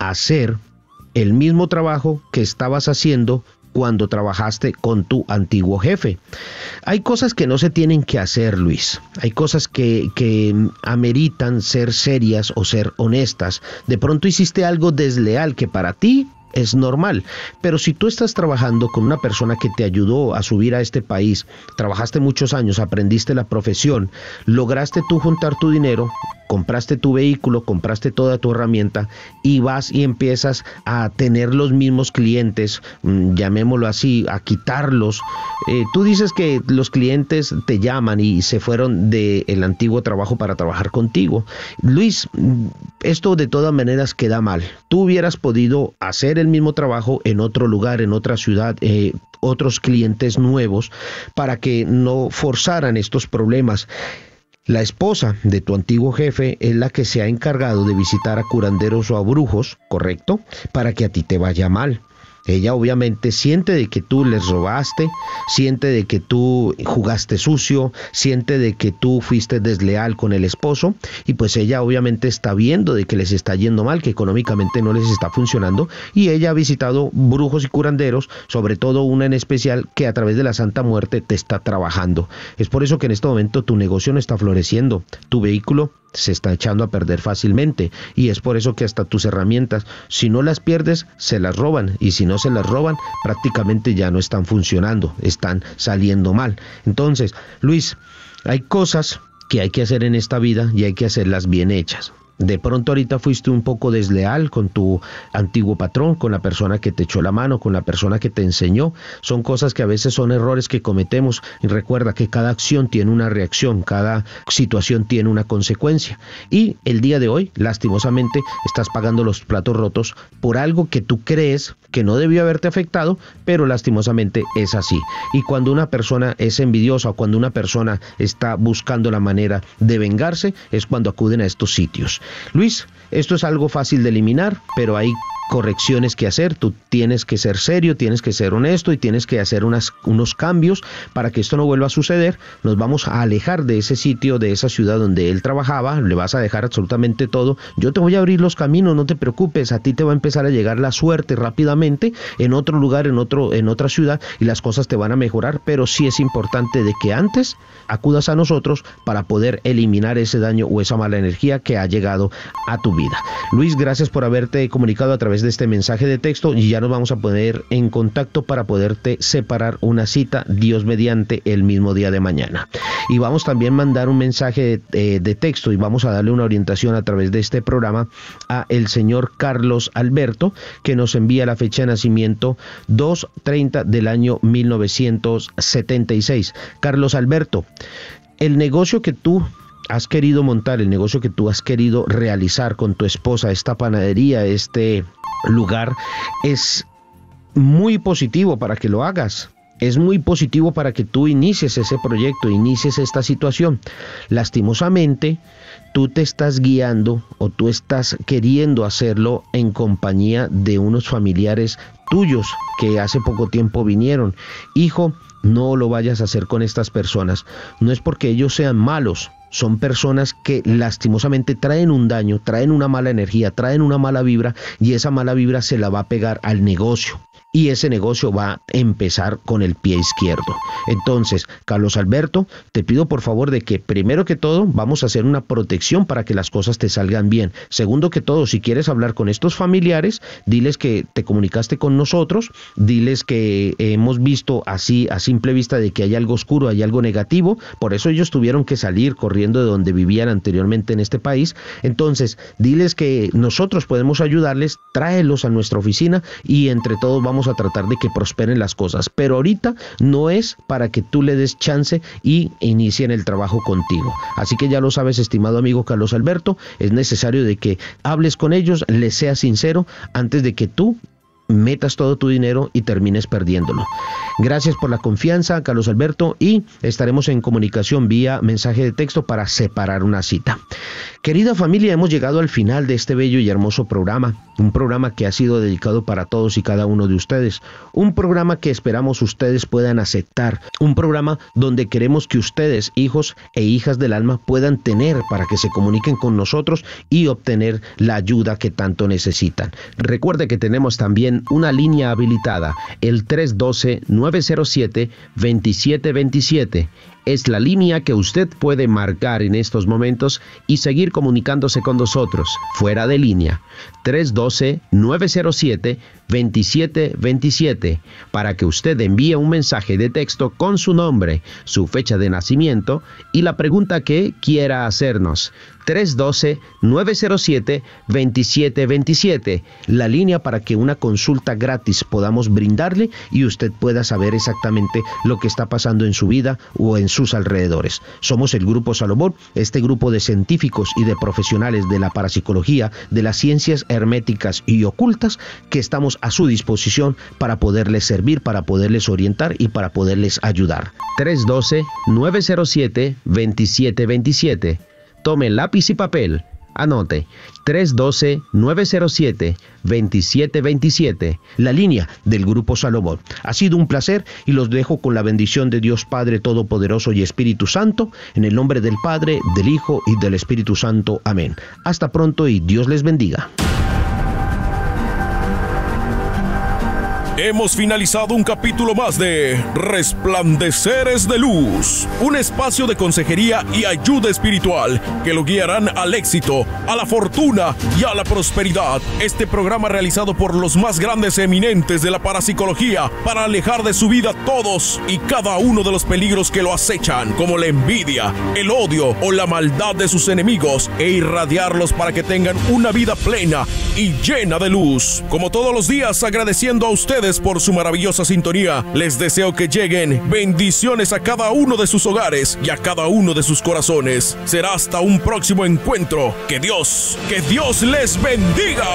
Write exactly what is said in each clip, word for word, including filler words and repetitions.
hacer el mismo trabajo que estabas haciendo cuando trabajaste con tu antiguo jefe. Hay cosas que no se tienen que hacer, Luis. Hay cosas que, que ameritan ser serias o ser honestas. De pronto hiciste algo desleal que para ti es normal, pero si tú estás trabajando con una persona que te ayudó a subir a este país, trabajaste muchos años, aprendiste la profesión, lograste tú juntar tu dinero, compraste tu vehículo, compraste toda tu herramienta y vas y empiezas a tener los mismos clientes, mmm, llamémoslo así, a quitarlos. Eh, tú dices que los clientes te llaman y se fueron del antiguo trabajo para trabajar contigo. Luis, esto de todas maneras queda mal. Tú hubieras podido hacer el mismo trabajo en otro lugar, en otra ciudad, eh, otros clientes nuevos, para que no forzaran estos problemas. La esposa de tu antiguo jefe es la que se ha encargado de visitar a curanderos o a brujos, ¿correcto? Para que a ti te vaya mal. Ella obviamente siente de que tú les robaste, siente de que tú jugaste sucio, siente de que tú fuiste desleal con el esposo y pues ella obviamente está viendo de que les está yendo mal, que económicamente no les está funcionando y ella ha visitado brujos y curanderos, sobre todo una en especial que a través de la Santa Muerte te está trabajando. Es por eso que en este momento tu negocio no está floreciendo, tu vehículo se está echando a perder fácilmente y es por eso que hasta tus herramientas, si no las pierdes, se las roban y si no se las roban, prácticamente ya no están funcionando, están saliendo mal. Entonces, Luis, hay cosas que hay que hacer en esta vida y hay que hacerlas bien hechas. De pronto ahorita fuiste un poco desleal con tu antiguo patrón, con la persona que te echó la mano, con la persona que te enseñó. Son cosas que a veces son errores que cometemos. Y recuerda que cada acción tiene una reacción, cada situación tiene una consecuencia. Y el día de hoy, lastimosamente, estás pagando los platos rotos por algo que tú crees que no debió haberte afectado, pero lastimosamente es así. Y cuando una persona es envidiosa o cuando una persona está buscando la manera de vengarse, es cuando acuden a estos sitios. Luis, esto es algo fácil de eliminar, pero hay correcciones que hacer. Tú tienes que ser serio, tienes que ser honesto y tienes que hacer unas, unos cambios para que esto no vuelva a suceder. Nos vamos a alejar de ese sitio, de esa ciudad donde él trabajaba, le vas a dejar absolutamente todo. Yo te voy a abrir los caminos, no te preocupes, a ti te va a empezar a llegar la suerte rápidamente en otro lugar, en, otro, en otra ciudad y las cosas te van a mejorar, pero sí es importante de que antes acudas a nosotros para poder eliminar ese daño o esa mala energía que ha llegado a tu vida. Luis, gracias por haberte comunicado a través de este mensaje de texto y ya nos vamos a poner en contacto para poderte separar una cita, Dios mediante, el mismo día de mañana. Y vamos también a mandar un mensaje de, de texto y vamos a darle una orientación a través de este programa a el señor Carlos Alberto, que nos envía la fecha de nacimiento dos treinta del año mil novecientos setenta y seis. Carlos Alberto, el negocio que tú has querido montar, el negocio que tú has querido realizar con tu esposa, esta panadería, este lugar, es muy positivo para que lo hagas. Es muy positivo para que tú inicies ese proyecto, inicies esta situación. Lastimosamente, tú te estás guiando o tú estás queriendo hacerlo en compañía de unos familiares tuyos que hace poco tiempo vinieron. Hijo, no lo vayas a hacer con estas personas. No es porque ellos sean malos. Son personas que lastimosamente traen un daño, traen una mala energía, traen una mala vibra y esa mala vibra se la va a pegar al negocio. Y ese negocio va a empezar con el pie izquierdo. Entonces, Carlos Alberto, te pido por favor de que primero que todo vamos a hacer una protección para que las cosas te salgan bien. Segundo que todo, si quieres hablar con estos familiares, diles que te comunicaste con nosotros, diles que hemos visto así a simple vista de que hay algo oscuro, hay algo negativo, por eso ellos tuvieron que salir corriendo de donde vivían anteriormente en este país. Entonces, diles que nosotros podemos ayudarles, tráelos a nuestra oficina y entre todos vamos a tratar de que prosperen las cosas, pero ahorita no es para que tú le des chance y inicien el trabajo contigo. Así que ya lo sabes, estimado amigo Carlos Alberto, es necesario de que hables con ellos, les seas sincero antes de que tú metas todo tu dinero y termines perdiéndolo. Gracias por la confianza, Carlos Alberto, y estaremos en comunicación vía mensaje de texto para separar una cita. Querida familia, hemos llegado al final de este bello y hermoso programa, un programa que ha sido dedicado para todos y cada uno de ustedes, un programa que esperamos ustedes puedan aceptar, un programa donde queremos que ustedes, hijos e hijas del alma, puedan tener para que se comuniquen con nosotros y obtener la ayuda que tanto necesitan. Recuerde que tenemos también una línea habilitada, el tres uno dos, nueve cero siete, dos siete dos siete. Es la línea que usted puede marcar en estos momentos y seguir comunicándose con nosotros fuera de línea. tres uno dos, nueve cero siete, dos siete dos siete para que usted envíe un mensaje de texto con su nombre, su fecha de nacimiento y la pregunta que quiera hacernos. tres uno dos, nueve cero siete, dos siete dos siete, la línea para que una consulta gratis podamos brindarle y usted pueda saber exactamente lo que está pasando en su vida o en sus alrededores. Somos el Grupo Salomón, este grupo de científicos y de profesionales de la parapsicología, de las ciencias herméticas y ocultas, que estamos a su disposición para poderles servir, para poderles orientar y para poderles ayudar. tres uno dos, nueve cero siete, dos siete dos siete. Tome lápiz y papel. Anote, tres uno dos, nueve cero siete, dos siete dos siete, la línea del Grupo Salomón. Ha sido un placer y los dejo con la bendición de Dios Padre Todopoderoso y Espíritu Santo, en el nombre del Padre, del Hijo y del Espíritu Santo. Amén. Hasta pronto y Dios les bendiga. Hemos finalizado un capítulo más de Resplandeceres de Luz, un espacio de consejería y ayuda espiritual que lo guiarán al éxito, a la fortuna y a la prosperidad. Este programa realizado por los más grandes eminentes de la parapsicología para alejar de su vida todos y cada uno de los peligros que lo acechan, como la envidia, el odio o la maldad de sus enemigos, e irradiarlos para que tengan una vida plena y llena de luz. Como todos los días, agradeciendo a ustedes por su maravillosa sintonía, les deseo que lleguen bendiciones a cada uno de sus hogares y a cada uno de sus corazones. Será hasta un próximo encuentro. Que Dios, que Dios les bendiga.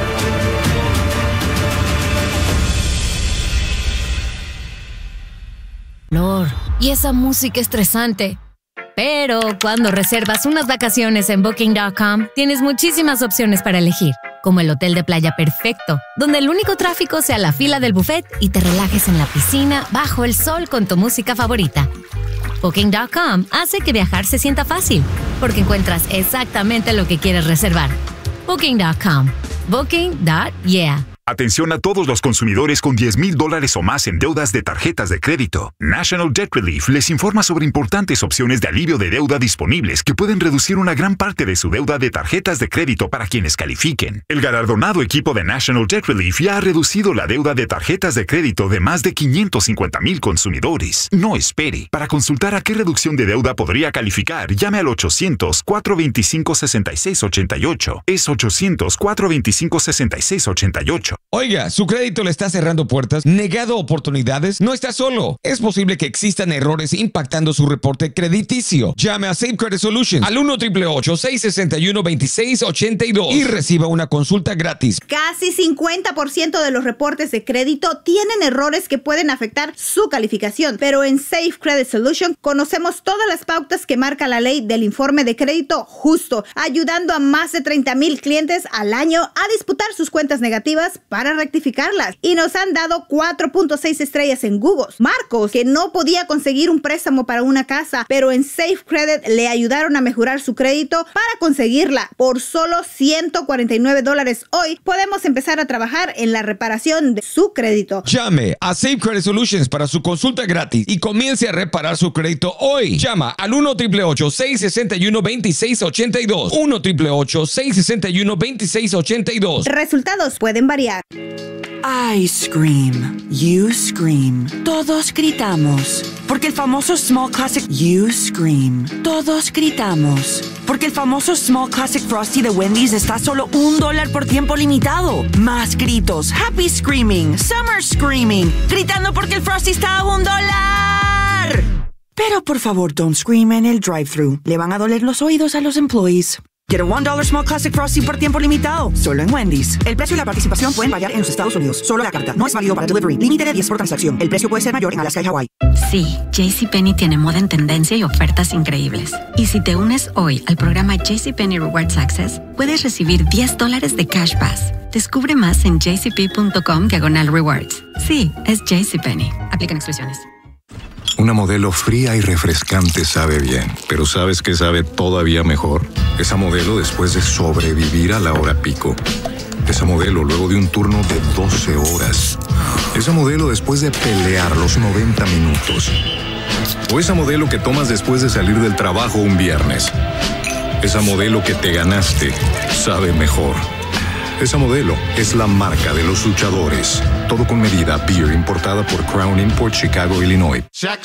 Lord, y esa música estresante. Pero cuando reservas unas vacaciones en Booking punto com, tienes muchísimas opciones para elegir, como el hotel de playa perfecto, donde el único tráfico sea la fila del buffet y te relajes en la piscina bajo el sol con tu música favorita. Booking punto com hace que viajar se sienta fácil, porque encuentras exactamente lo que quieres reservar. Booking punto com. Booking punto yeah. Atención a todos los consumidores con diez mil dólares o más en deudas de tarjetas de crédito. National Debt Relief les informa sobre importantes opciones de alivio de deuda disponibles que pueden reducir una gran parte de su deuda de tarjetas de crédito para quienes califiquen. El galardonado equipo de National Debt Relief ya ha reducido la deuda de tarjetas de crédito de más de quinientos cincuenta mil consumidores. No espere. Para consultar a qué reducción de deuda podría calificar, llame al ochocientos, cuatro veinticinco, sesenta y seis ochenta y ocho. Es ochocientos, cuatro veinticinco, sesenta y seis ochenta y ocho. Oiga, ¿su crédito le está cerrando puertas? ¿Negado oportunidades? No está solo. Es posible que existan errores impactando su reporte crediticio. Llame a Safe Credit Solutions al uno, ocho ocho ocho, seis seis uno, dos seis ocho dos y reciba una consulta gratis. Casi cincuenta por ciento de los reportes de crédito tienen errores que pueden afectar su calificación, pero en Safe Credit Solutions conocemos todas las pautas que marca la ley del informe de crédito justo, ayudando a más de treinta mil clientes al año a disputar sus cuentas negativas para rectificarlas, y nos han dado cuatro punto seis estrellas en Google. Marcos, que no podía conseguir un préstamo para una casa, pero en Safe Credit le ayudaron a mejorar su crédito para conseguirla. Por solo ciento cuarenta y nueve dólares hoy podemos empezar a trabajar en la reparación de su crédito. Llame a Safe Credit Solutions para su consulta gratis y comience a reparar su crédito hoy. Llama al uno, ocho ocho ocho, seis seis uno, dos seis ocho dos. uno, ocho ocho ocho, seis seis uno, dos seis ocho dos. Resultados pueden variar. I scream, you scream, todos gritamos, porque el famoso Small Classic, you scream, todos gritamos, porque el famoso Small Classic Frosty de Wendy's está a solo un dólar por tiempo limitado. Más gritos, happy screaming, summer screaming, gritando porque el Frosty está a un dólar. Pero por favor, don't scream en el drive-thru, le van a doler los oídos a los employees. Get a one dollar Small Classic Frosty por tiempo limitado, solo en Wendy's. El precio y la participación pueden variar en los Estados Unidos. Solo la carta. No es válido para delivery. Límite de diez por transacción. El precio puede ser mayor en Alaska y Hawái. Sí, JCPenney tiene moda en tendencia y ofertas increíbles. Y si te unes hoy al programa JCPenney Rewards Access, puedes recibir diez dólares de Cash Pass. Descubre más en jcp.com diagonal rewards. Sí, es JCPenney. Aplican exclusiones. Una modelo fría y refrescante sabe bien, pero ¿sabes qué sabe todavía mejor? Esa modelo después de sobrevivir a la hora pico. Esa modelo luego de un turno de doce horas. Esa modelo después de pelear los noventa minutos. O esa modelo que tomas después de salir del trabajo un viernes. Esa modelo que te ganaste sabe mejor. Esa modelo es la marca de los luchadores. Todo con medida. Beer importada por Crown Import, Chicago, Illinois. Shaq